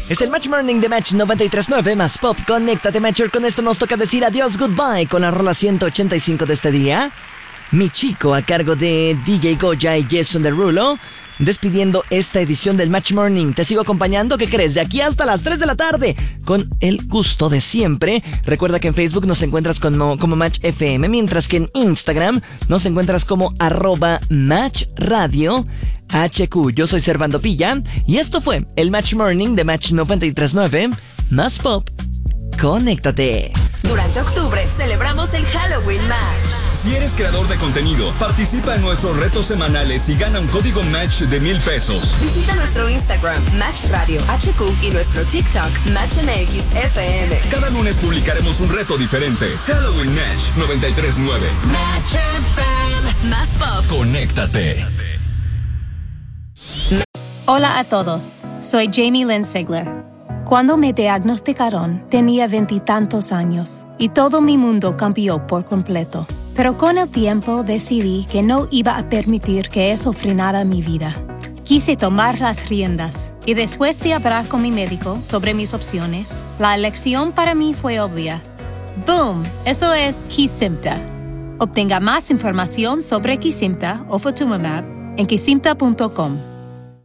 Es el Match Morning de Match 93.9 más Pop. Conéctate, Matcher. Con esto nos toca decir adiós, goodbye con la rola 185 de este día. Mi chico, a cargo de DJ Goya y Jason Derulo, despidiendo esta edición del Match Morning. Te sigo acompañando, ¿qué crees? De aquí hasta las 3 de la tarde, con el gusto de siempre. Recuerda que en Facebook nos encuentras como Match FM, mientras que en Instagram nos encuentras como @MatchRadio HQ. Yo soy Servando Pilla y esto fue el Match Morning de Match 93.9 más Pop. Conéctate. Durante octubre celebramos el Halloween Match. Si eres creador de contenido, participa en nuestros retos semanales y gana un código Match de $1,000. Visita nuestro Instagram, Match Radio HQ, y nuestro TikTok, MatchMX FM. Cada lunes publicaremos un reto diferente. Halloween Match 93.9. Match FM. Más Pop. Conéctate. Hola a todos, soy Jamie Lynn Sigler. Cuando me diagnosticaron, tenía 20 y tantos años y todo mi mundo cambió por completo. Pero con el tiempo decidí que no iba a permitir que eso frenara mi vida. Quise tomar las riendas y después de hablar con mi médico sobre mis opciones, la elección para mí fue obvia. ¡Boom! Eso es Kesimpta. Obtenga más información sobre Kesimpta o Ofatumumab en kesimpta.com.